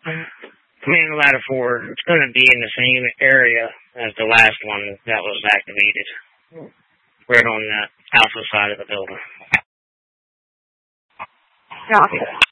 Command Ladder 4, it's going to be in the same area as the last one that was activated. Right on the alpha side of the building. Gotcha.